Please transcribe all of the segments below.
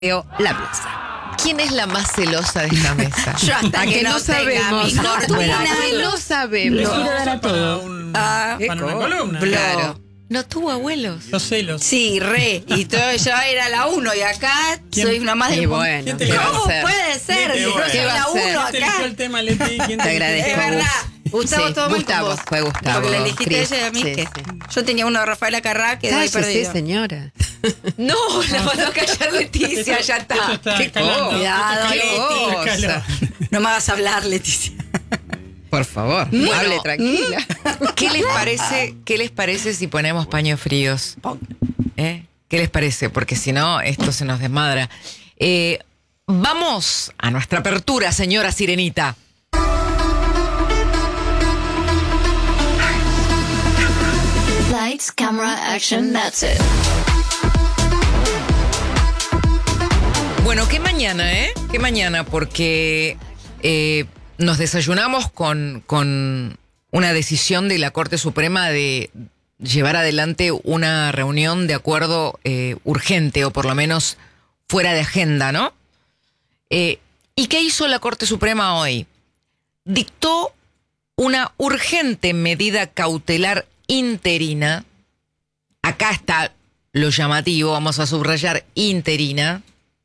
La Plaza. ¿Quién es la más celosa de esta mesa? Yo hasta que no sabemos. Mi cortina. No sabemos. Les quiero dar a todo. Para una columna. Claro. ¿No tuvo abuelos? Los celos. Sí, y todo, yo era la uno y acá ¿Quién? soy una más Y de... bueno, ¿quién te ¿qué va a ¿Cómo ser? puede ser? ¿Qué Yo va a soy ser? la ¿Quién uno ¿Quién te eligió acá. el tema, Leti? ¿Quién Te te agradezco. Es verdad. Gustavo Sí, todo mal Gustavo, con vos. fue Gustavo. Porque le elegiste Cris. a ella y a mí Sí, que sí. yo tenía uno de Rafaela Carrá que doy Cállese, perdido. señora. No, la mandó a callar Leticia, ya Esto está. está ¿Qué escalando. cosa? Cuidado, ¿Qué Leti. cosa? No me hagas hablar, Leticia. Por favor, Bueno, hable tranquila. ¿Qué les parece si ponemos paños fríos? ¿Qué les parece? Porque si no, esto se nos desmadra. Vamos a nuestra apertura, señora Sirenita. Lights, camera, action, that's it. Bueno, qué mañana, ¿eh? Qué mañana, porque nos desayunamos con una decisión de la Corte Suprema de llevar adelante una reunión de acuerdo urgente, o por lo menos fuera de agenda, ¿no? ¿Y qué hizo la Corte Suprema hoy? Dictó una urgente medida cautelar interina. Acá está lo llamativo, vamos a subrayar interina,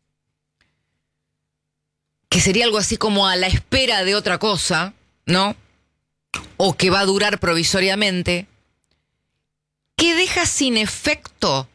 que sería algo así como a la espera de otra cosa, ¿no? O que va a durar provisoriamente, que deja sin efecto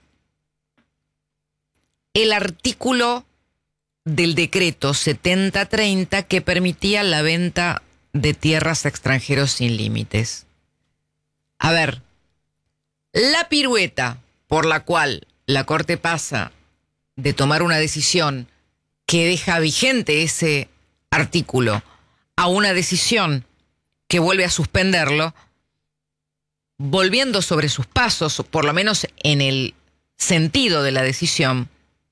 el artículo del decreto 7030 que permitía la venta de tierras a extranjeros sin límites. A ver, la pirueta por la cual la Corte pasa de tomar una decisión que deja vigente ese artículo a una decisión que vuelve a suspenderlo, volviendo sobre sus pasos, por lo menos en el sentido de la decisión,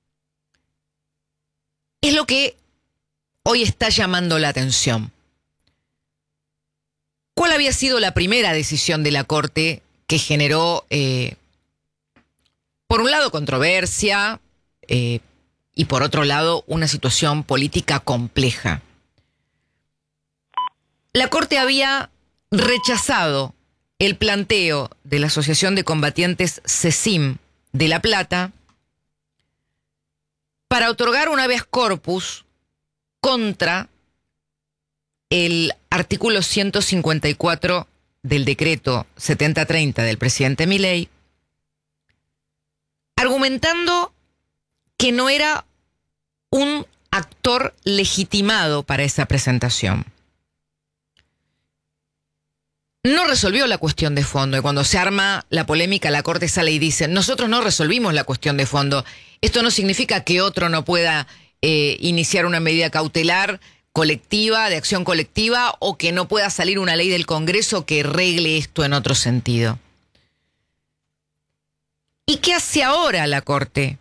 es lo que hoy está llamando la atención. ¿Cuál había sido la primera decisión de la Corte que generó, por un lado, controversia y por otro lado, una situación política compleja? La Corte había rechazado el planteo de la Asociación de Combatientes CECIM de La Plata para otorgar un habeas corpus contra el artículo 154 del decreto 7030 del presidente Milei, argumentando que no era un actor legitimado para esa presentación. No resolvió la cuestión de fondo, y cuando se arma la polémica, la Corte sale y dice: nosotros no resolvimos la cuestión de fondo. Esto no significa que otro no pueda iniciar una medida cautelar colectiva, de acción colectiva, o que no pueda salir una ley del Congreso que regle esto en otro sentido. ¿Y qué hace ahora la Corte?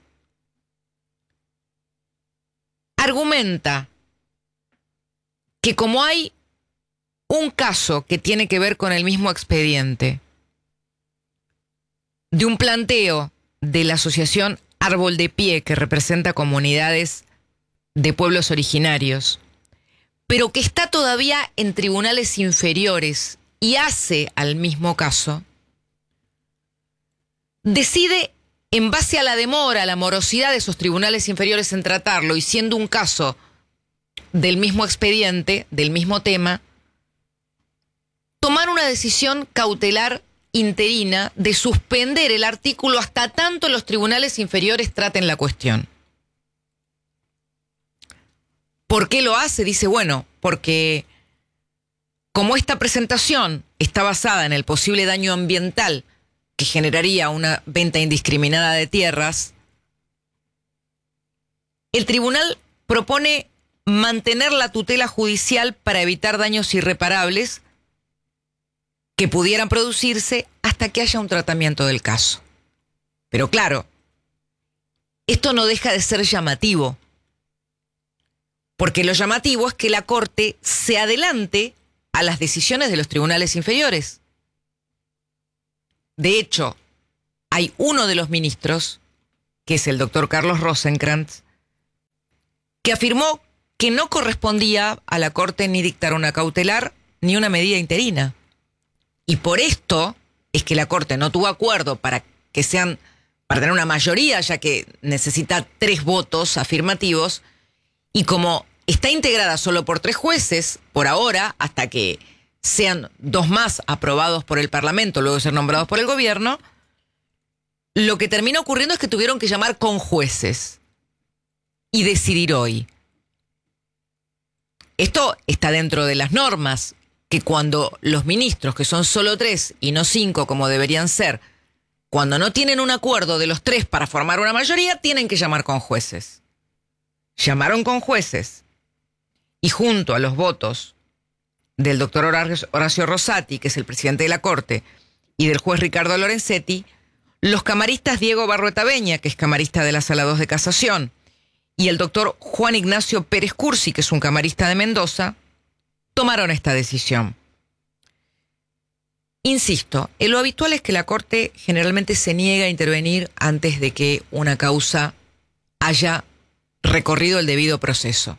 Argumenta que como hay un caso que tiene que ver con el mismo expediente, de un planteo de la Asociación Árbol de Pie, que representa comunidades de pueblos originarios, pero que está todavía en tribunales inferiores y hace al mismo caso, decide, en base a la demora, a la morosidad de esos tribunales inferiores en tratarlo, y siendo un caso del mismo expediente, del mismo tema, tomar una decisión cautelar interina de suspender el artículo hasta tanto los tribunales inferiores traten la cuestión. ¿Por qué lo hace? Dice, bueno, porque como esta presentación está basada en el posible daño ambiental que generaría una venta indiscriminada de tierras, el tribunal propone mantener la tutela judicial para evitar daños irreparables que pudieran producirse hasta que haya un tratamiento del caso. Pero claro, esto no deja de ser llamativo, porque lo llamativo es que la Corte se adelante a las decisiones de los tribunales inferiores. De hecho, hay uno de los ministros, que es el doctor Carlos Rosenkrantz, que afirmó que no correspondía a la Corte ni dictar una cautelar ni una medida interina. Y por esto es que la Corte no tuvo acuerdo para tener una mayoría, ya que necesita 3 votos afirmativos, y como está integrada solo por 3 jueces, por ahora, hasta que sean 2 más aprobados por el Parlamento, luego de ser nombrados por el gobierno, lo que termina ocurriendo es que tuvieron que llamar con jueces y decidir hoy. Esto está dentro de las normas, que cuando los ministros, que son solo 3 y no 5 como deberían ser, cuando no tienen un acuerdo de los 3 para formar una mayoría, tienen que llamar con jueces. Llamaron con jueces y junto a los votos del doctor Horacio Rosati, que es el presidente de la Corte, y del juez Ricardo Lorenzetti, los camaristas Diego Barrueta Beña, que es camarista de la Sala 2 de Casación, y el doctor Juan Ignacio Pérez Cursi, que es un camarista de Mendoza, tomaron esta decisión. Insisto, lo habitual es que la Corte generalmente se niega a intervenir antes de que una causa haya recorrido el debido proceso.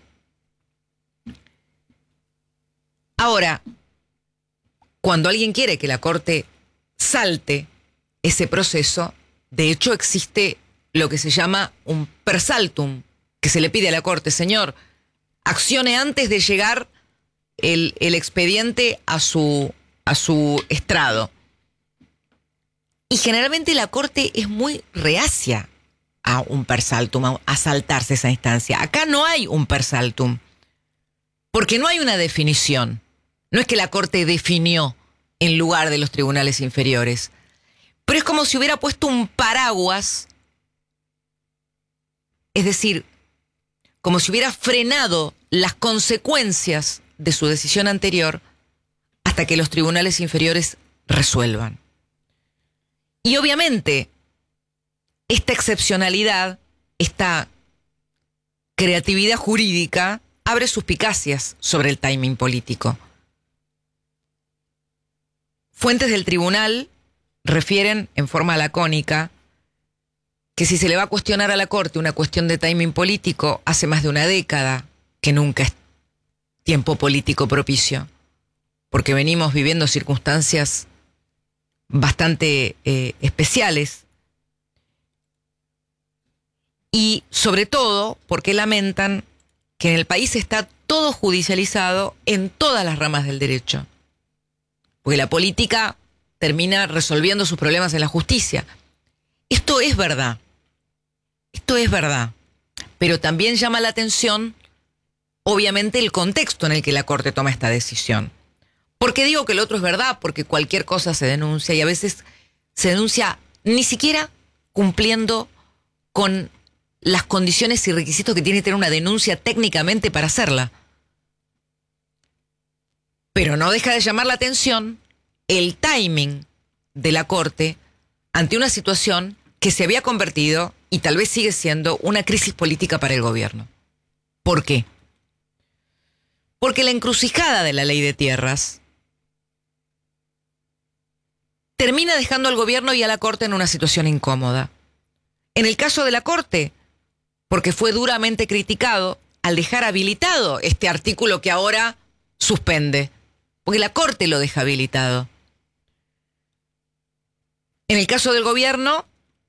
Ahora, cuando alguien quiere que la Corte salte ese proceso, de hecho existe lo que se llama un per saltum, que se le pide a la Corte: señor, accione antes de llegar el expediente a su estrado. Y generalmente la Corte es muy reacia a un per saltum, a saltarse esa instancia. Acá no hay un per saltum, porque no hay una definición. No es que la Corte definió en lugar de los tribunales inferiores, pero es como si hubiera puesto un paraguas, es decir, como si hubiera frenado las consecuencias de su decisión anterior hasta que los tribunales inferiores resuelvan. Y obviamente, esta excepcionalidad, esta creatividad jurídica, abre suspicacias sobre el timing político. Fuentes del tribunal refieren en forma lacónica que si se le va a cuestionar a la Corte una cuestión de timing político, hace más de una década que nunca es tiempo político propicio, porque venimos viviendo circunstancias bastante especiales, y sobre todo porque lamentan que en el país está todo judicializado en todas las ramas del derecho, porque la política termina resolviendo sus problemas en la justicia. Esto es verdad, pero también llama la atención, obviamente, el contexto en el que la Corte toma esta decisión. ¿Por qué digo que lo otro es verdad? Porque cualquier cosa se denuncia, y a veces se denuncia ni siquiera cumpliendo con las condiciones y requisitos que tiene que tener una denuncia técnicamente para hacerla. Pero no deja de llamar la atención el timing de la Corte ante una situación que se había convertido, y tal vez sigue siendo, una crisis política para el gobierno. ¿Por qué? Porque la encrucijada de la ley de tierras termina dejando al gobierno y a la Corte en una situación incómoda. En el caso de la Corte, porque fue duramente criticado al dejar habilitado este artículo que ahora suspende, porque la Corte lo deja habilitado. En el caso del gobierno,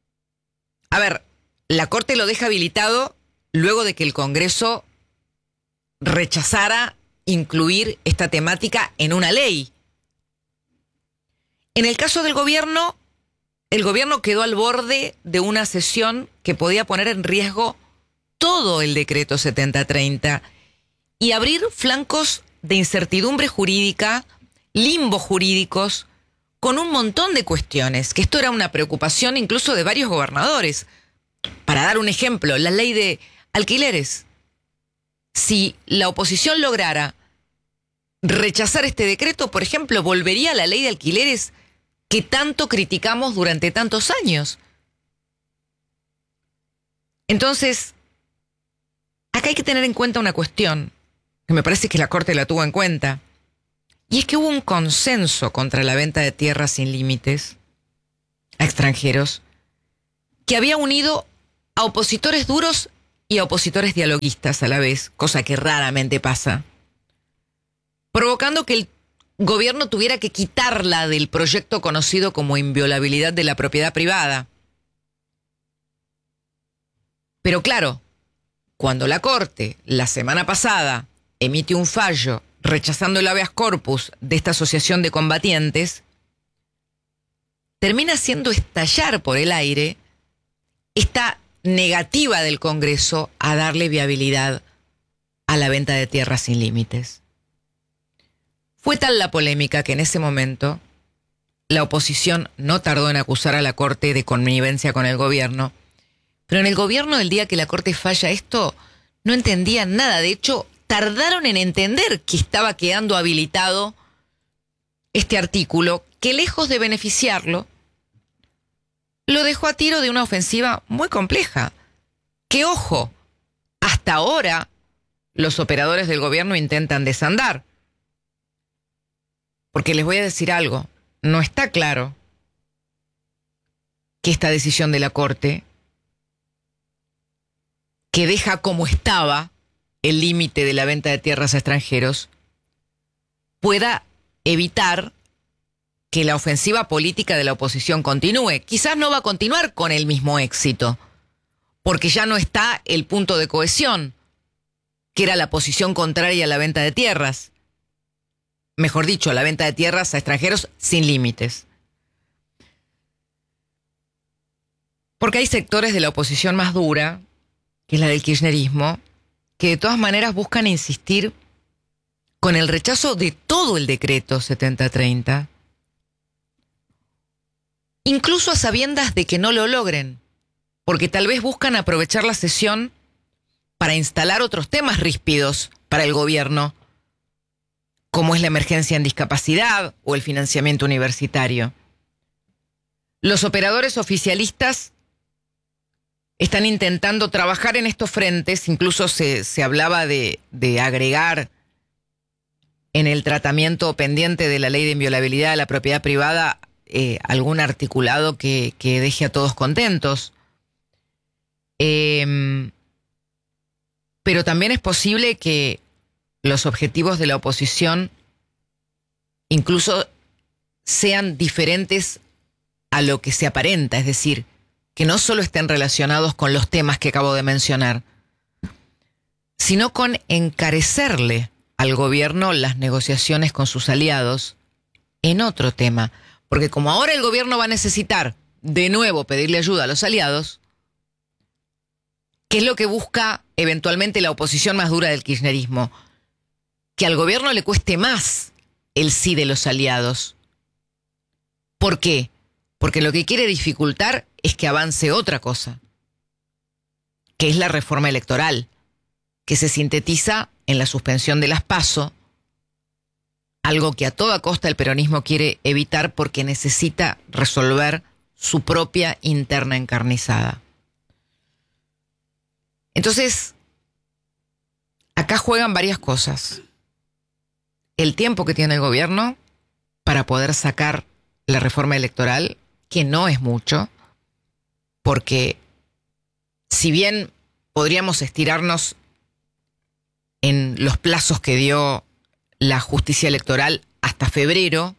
la Corte lo deja habilitado luego de que el Congreso rechazara incluir esta temática en una ley. En el caso del gobierno, el gobierno quedó al borde de una sesión que podía poner en riesgo todo el decreto 7030 y abrir flancos de incertidumbre jurídica, limbos jurídicos, con un montón de cuestiones, que esto era una preocupación incluso de varios gobernadores. Para dar un ejemplo, la ley de alquileres. Si la oposición lograra rechazar este decreto, por ejemplo, volvería a la ley de alquileres que tanto criticamos durante tantos años. Entonces, acá hay que tener en cuenta una cuestión, que me parece que la Corte la tuvo en cuenta, y es que hubo un consenso contra la venta de tierras sin límites a extranjeros que había unido a opositores duros y a opositores dialoguistas a la vez, cosa que raramente pasa, provocando que el gobierno tuviera que quitarla del proyecto conocido como inviolabilidad de la propiedad privada. Pero claro, cuando la Corte, la semana pasada, emite un fallo rechazando el habeas corpus de esta asociación de combatientes, termina haciendo estallar por el aire esta negativa del Congreso a darle viabilidad a la venta de tierras sin límites. Fue tal la polémica que en ese momento la oposición no tardó en acusar a la Corte de connivencia con el gobierno, pero en el gobierno, el día que la Corte falla esto, no entendían nada. De hecho, tardaron en entender que estaba quedando habilitado este artículo que, lejos de beneficiarlo, lo dejó a tiro de una ofensiva muy compleja. Que, ojo, hasta ahora los operadores del gobierno intentan desandar. Porque les voy a decir algo, no está claro que esta decisión de la Corte, que deja como estaba el límite de la venta de tierras a extranjeros, pueda evitar que la ofensiva política de la oposición continúe. Quizás no va a continuar con el mismo éxito, porque ya no está el punto de cohesión, que era la posición contraria a la venta de tierras. Mejor dicho, la venta de tierras a extranjeros sin límites. Porque hay sectores de la oposición más dura, que es la del kirchnerismo, que de todas maneras buscan insistir con el rechazo de todo el decreto 7030, incluso a sabiendas de que no lo logren, porque tal vez buscan aprovechar la sesión para instalar otros temas ríspidos para el gobierno, como es la emergencia en discapacidad o el financiamiento universitario. Los operadores oficialistas están intentando trabajar en estos frentes, incluso se hablaba de agregar en el tratamiento pendiente de la ley de inviolabilidad de la propiedad privada algún articulado que deje a todos contentos. Pero también es posible que los objetivos de la oposición incluso sean diferentes a lo que se aparenta, es decir, que no solo estén relacionados con los temas que acabo de mencionar, sino con encarecerle al gobierno las negociaciones con sus aliados en otro tema. Porque como ahora el gobierno va a necesitar de nuevo pedirle ayuda a los aliados, ¿qué es lo que busca eventualmente la oposición más dura del kirchnerismo? Que al gobierno le cueste más el sí de los aliados. ¿Por qué? Porque lo que quiere dificultar es que avance otra cosa, que es la reforma electoral, que se sintetiza en la suspensión de las PASO, algo que a toda costa el peronismo quiere evitar porque necesita resolver su propia interna encarnizada. Entonces, acá juegan varias cosas. El tiempo que tiene el gobierno para poder sacar la reforma electoral, que no es mucho, porque si bien podríamos estirarnos en los plazos que dio la justicia electoral hasta febrero,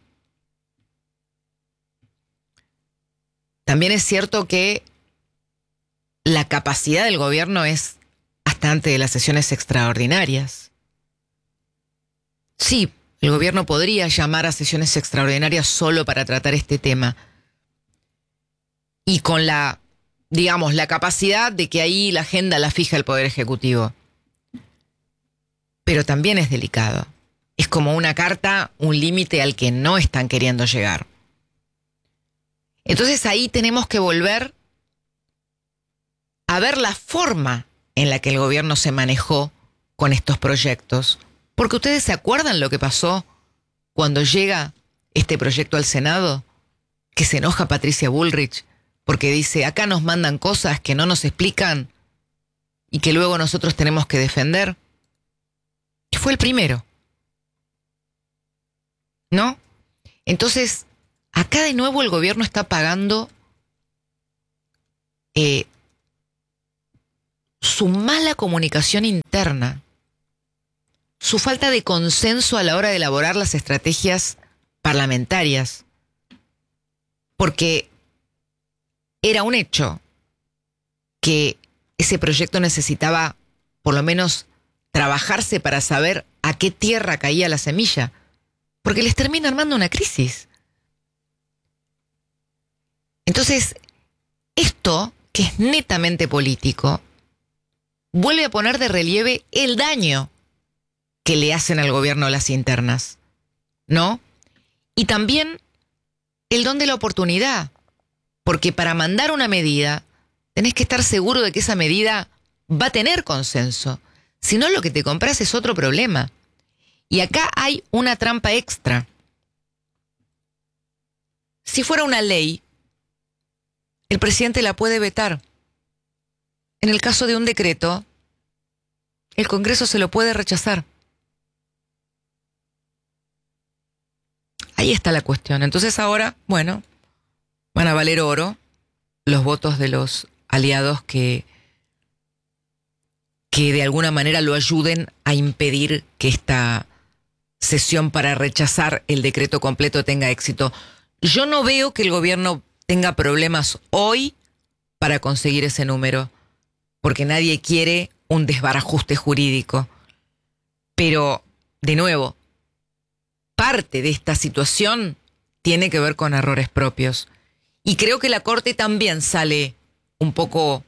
también es cierto que la capacidad del gobierno es hasta antes de las sesiones extraordinarias. Sí, el gobierno podría llamar a sesiones extraordinarias solo para tratar este tema, y con la capacidad de que ahí la agenda la fija el Poder Ejecutivo. Pero también es delicado. Es como una carta, un límite al que no están queriendo llegar. Entonces ahí tenemos que volver a ver la forma en la que el gobierno se manejó con estos proyectos. Porque ustedes se acuerdan lo que pasó cuando llega este proyecto al Senado, que se enoja Patricia Bullrich porque dice, acá nos mandan cosas que no nos explican y que luego nosotros tenemos que defender. Y fue el primero, ¿no? Entonces, acá de nuevo el gobierno está pagando su mala comunicación interna, su falta de consenso a la hora de elaborar las estrategias parlamentarias, porque era un hecho que ese proyecto necesitaba por lo menos trabajarse para saber a qué tierra caía la semilla, porque les termina armando una crisis. Entonces, esto, que es netamente político, vuelve a poner de relieve el daño que le hacen al gobierno las internas, ¿no? Y también el don de la oportunidad, porque para mandar una medida tenés que estar seguro de que esa medida va a tener consenso. Si no, lo que te compras es otro problema. Y acá hay una trampa extra. Si fuera una ley, el presidente la puede vetar. En el caso de un decreto, el Congreso se lo puede rechazar. Ahí está la cuestión. Entonces ahora, bueno, van a valer oro los votos de los aliados que de alguna manera lo ayuden a impedir que esta sesión para rechazar el decreto completo tenga éxito. Yo no veo que el gobierno tenga problemas hoy para conseguir ese número, porque nadie quiere un desbarajuste jurídico. Pero, de nuevo, parte de esta situación tiene que ver con errores propios. Y creo que la Corte también sale un poco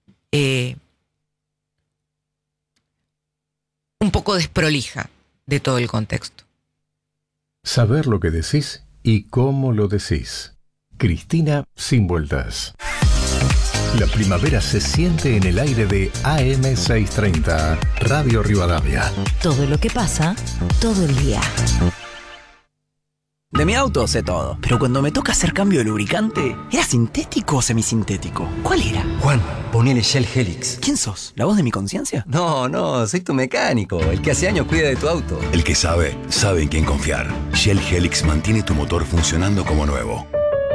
desprolija de todo el contexto. Saber lo que decís y cómo lo decís. Cristina Sin Vueltas. La primavera se siente en el aire de AM630, Radio Rivadavia. Todo lo que pasa, todo el día. De mi auto sé todo, pero cuando me toca hacer cambio de lubricante, ¿era sintético o semisintético? ¿Cuál era? Juan, ponele Shell Helix. ¿Quién sos? ¿La voz de mi conciencia? No, soy tu mecánico, el que hace años cuida de tu auto. El que sabe en quién confiar. Shell Helix mantiene tu motor funcionando como nuevo.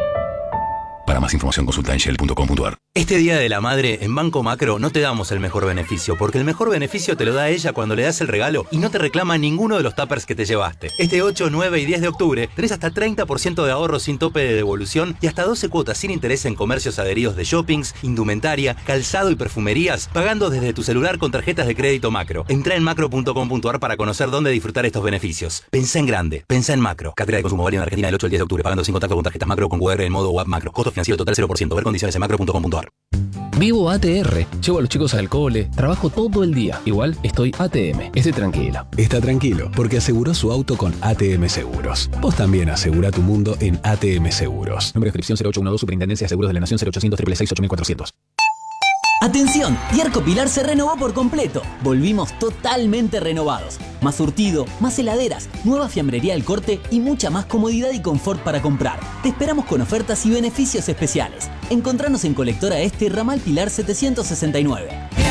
Para más información consulta en shell.com.ar. Este Día de la Madre, en Banco Macro no te damos el mejor beneficio, porque el mejor beneficio te lo da ella cuando le das el regalo y no te reclama ninguno de los tuppers que te llevaste. Este 8, 9 y 10 de octubre tenés hasta 30% de ahorro sin tope de devolución y hasta 12 cuotas sin interés en comercios adheridos de shoppings, indumentaria, calzado y perfumerías, pagando desde tu celular con tarjetas de crédito Macro. Entrá en macro.com.ar para conocer dónde disfrutar estos beneficios. Pensá en grande, pensá en Macro. Cartera de consumo válida en Argentina del 8 al 10 de octubre, pagando sin contacto con tarjetas Macro con QR en modo web Macro. Costo financiero total 0%. Ver condiciones en macro.com.ar. Vivo ATR, llevo a los chicos al cole, trabajo todo el día. Igual estoy ATM, estoy tranquilo. Está tranquilo, porque aseguró su auto con ATM Seguros. Vos también asegura tu mundo en ATM Seguros. Número de inscripción 0812, Superintendencia de Seguros de la Nación 0800 666 8400. ¡Atención! Diarco Pilar se renovó por completo. Volvimos totalmente renovados. Más surtido, más heladeras, nueva fiambrería al corte y mucha más comodidad y confort para comprar. Te esperamos con ofertas y beneficios especiales. Encontranos en Colectora Este, Ramal Pilar 769.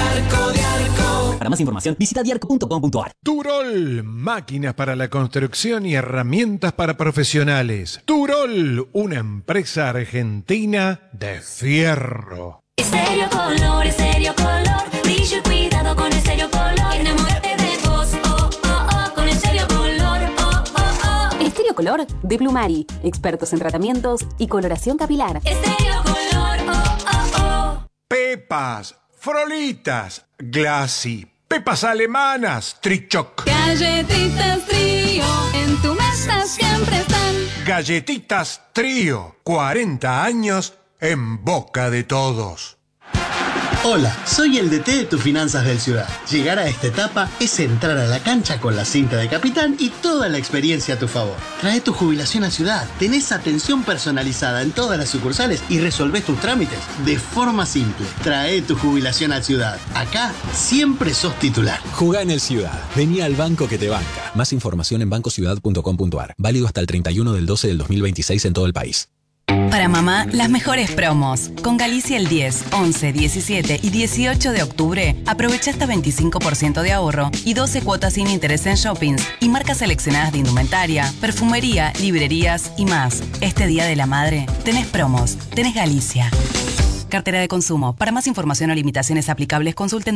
Diarco. Para más información, visita diarco.com.ar. Turol, máquinas para la construcción y herramientas para profesionales. Turol, una empresa argentina de fierro. Estéreo color, brillo y cuidado con Estéreo color. Enamórate de vos, oh, oh, oh, con Estéreo color, oh, oh, oh. Estéreo Color de Plumari, expertos en tratamientos y coloración capilar. Estéreo color, oh, oh, oh. Pepas, Frolitas, Glassy, pepas alemanas, Trichoc. Galletitas Trío, en tu mesa siempre están. Galletitas Trío, 40 años en boca de todos. Hola, soy el DT de tus finanzas del Ciudad. Llegar a esta etapa es entrar a la cancha con la cinta de capitán y toda la experiencia a tu favor. Trae tu jubilación a Ciudad, tenés atención personalizada en todas las sucursales y resolvés tus trámites de forma simple. Trae tu jubilación a Ciudad. Acá siempre sos titular. Jugá en el Ciudad. Vení al banco que te banca. Más información en bancociudad.com.ar. Válido hasta el 31 del 12 del 2026 en todo el país. Para mamá, las mejores promos. Con Galicia el 10, 11, 17 y 18 de octubre, aprovecha hasta 25% de ahorro y 12 cuotas sin interés en shoppings y marcas seleccionadas de indumentaria, perfumería, librerías y más. Este Día de la Madre, tenés promos, tenés Galicia. Cartera de consumo. Para más información o limitaciones aplicables, consulten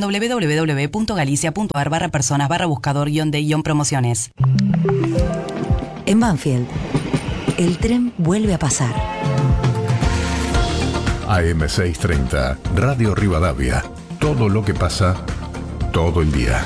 www.galicia.ar/personas/buscador-de-promociones. En Banfield, el tren vuelve a pasar. AM630, Radio Rivadavia. Todo lo que pasa, todo el día.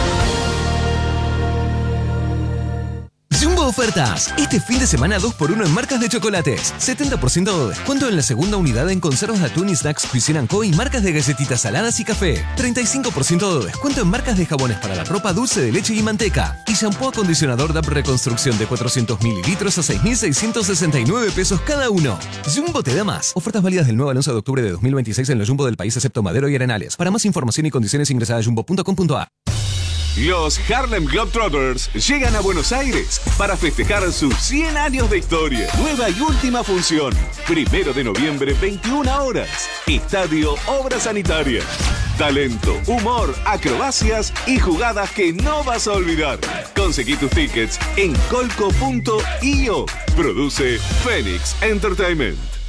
Jumbo Ofertas. Este fin de semana 2x1 en marcas de chocolates. 70% de descuento en la segunda unidad en conservas de atún y snacks Cuisine & Co. y marcas de galletitas saladas y café. 35% de descuento en marcas de jabones para la ropa, dulce de leche y manteca. Y shampoo acondicionador DAP Reconstrucción de 400 mililitros a 6.669 pesos cada uno. Jumbo te da más. Ofertas válidas del 9 al 11 de octubre de 2026 en los Jumbo del país excepto Madero y Arenales. Para más información y condiciones ingresa a jumbo.com.ar. Los Harlem Globetrotters llegan a Buenos Aires para festejar sus 100 años de historia. Nueva y última función. 1 de noviembre, 21 horas. Estadio Obras Sanitarias. Talento, humor, acrobacias y jugadas que no vas a olvidar. Conseguí tus tickets en colco.io. Produce Phoenix Entertainment.